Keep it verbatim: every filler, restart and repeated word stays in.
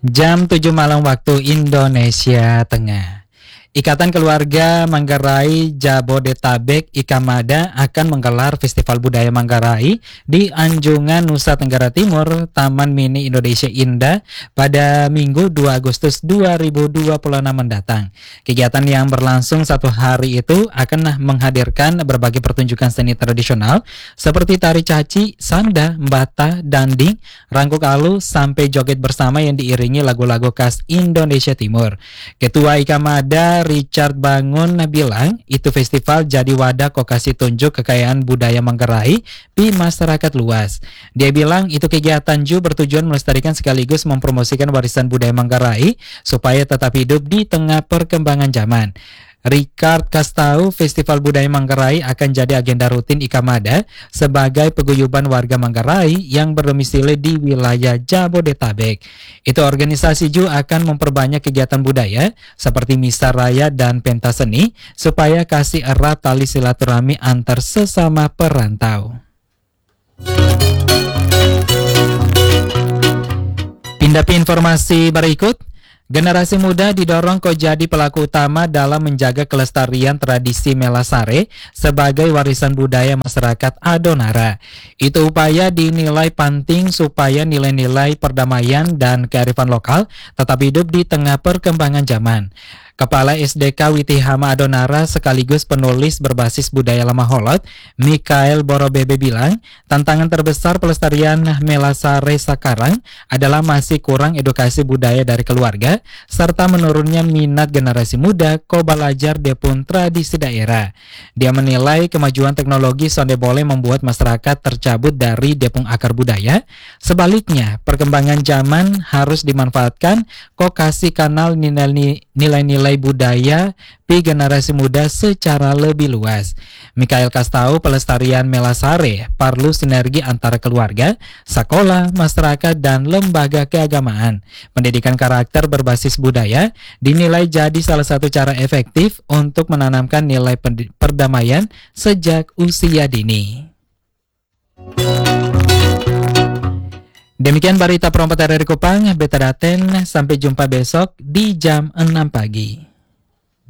Jam tujuh malam waktu Indonesia Tengah. Ikatan Keluarga Manggarai Jabodetabek Ikamada akan menggelar Festival Budaya Manggarai di Anjungan, Nusa Tenggara Timur, Taman Mini Indonesia Indah pada Minggu dua Agustus dua ribu dua puluh enam mendatang. Kegiatan yang berlangsung satu hari itu akan menghadirkan berbagai pertunjukan seni tradisional seperti tari caci, sanda, bata, danding, rangkuk alu, sampai joget bersama yang diiringi lagu-lagu khas Indonesia Timur. Ketua Ikamada Richard Bangun bilang itu festival jadi wadah kokasi tunjuk kekayaan budaya Manggarai di masyarakat luas. Dia bilang itu kegiatan Ju bertujuan melestarikan sekaligus mempromosikan warisan budaya Manggarai supaya tetap hidup di tengah perkembangan zaman. Richard Kastau, Festival Budaya Manggarai akan jadi agenda rutin Ikamada sebagai paguyuban warga Manggarai yang berdomisili di wilayah Jabodetabek. Itu organisasi Ju akan memperbanyak kegiatan budaya seperti misa raya dan pentas seni supaya kasih erat tali silaturahmi antar sesama perantau. Pindah ke informasi berikut. Generasi muda didorong kok jadi pelaku utama dalam menjaga kelestarian tradisi Melasare sebagai warisan budaya masyarakat Adonara. Itu upaya dinilai penting supaya nilai-nilai perdamaian dan kearifan lokal tetap hidup di tengah perkembangan zaman. Kepala S D K Witihama Adonara sekaligus penulis berbasis budaya Lama Holot, Mikael Borobebe bilang, tantangan terbesar pelestarian Melasare sekarang adalah masih kurang edukasi budaya dari keluarga, serta menurunnya minat generasi muda ko belajar depun tradisi daerah. Dia menilai kemajuan teknologi sonde boleh membuat masyarakat tercabut dari depung akar budaya. Sebaliknya, perkembangan zaman harus dimanfaatkan ko kasih kanal nilai-nilai budaya di generasi muda secara lebih luas. Mikael Kastau, pelestarian Melasare perlu sinergi antara keluarga, sekolah, masyarakat, dan lembaga keagamaan. Pendidikan karakter berbasis budaya dinilai jadi salah satu cara efektif untuk menanamkan nilai perdamaian sejak usia dini. Demikian berita Perompat R R Kupang, Beta Daten, sampai jumpa besok di jam enam pagi.